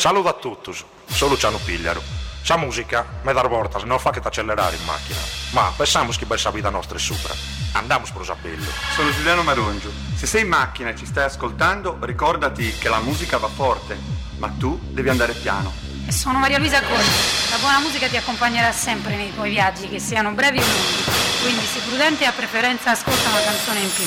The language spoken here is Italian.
Saluto a tutti, sono Luciano Pigliaro. Sa musica me dar voltas non fa che t'accelerare in macchina. Ma pensiamo che bella vita nostra è sopra. Andiamo per sapello. Sono Giuliano Marongio. Se sei in macchina e ci stai ascoltando, ricordati che la musica va forte, ma tu devi andare piano. E sono Maria Luisa Corti. La buona musica ti accompagnerà sempre nei tuoi viaggi, che siano brevi o lunghi. Quindi, se prudente, a preferenza ascolta una canzone in più.